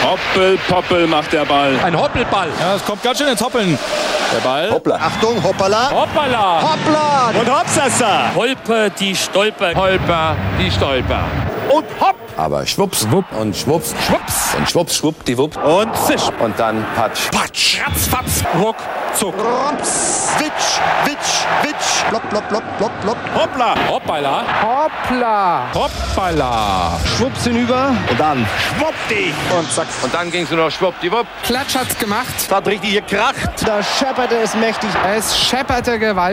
Hoppel, Poppel macht der Ball. Ein Hoppelball. Ja, es kommt ganz schön ins Hoppeln. Der Ball. Hoppla. Achtung, hoppala. Hoppala. Hoppla. Und Hopsasa. Holper die Stolper. Holper, die Stolper. Und hopp. Aber schwupps, wupp und schwupps, Schwupps. und schwupps, schwuppdiwupp. Und Zisch. Und dann patsch. Patsch. Ratzfatz. Ruck, zuck. Rums. Witsch, witsch, witsch. Plopp, plopp, plopp, plopp, plopp. Hoppla. Hoppala. Hoppla. Hoppala. Schwupps hinüber. Und dann Schwuppdi. und zack. Und dann ging's nur noch schwuppdiwupp. Klatsch hat's gemacht. Da hat richtig gekracht. Da schepperte es mächtig. Es schepperte gewaltig.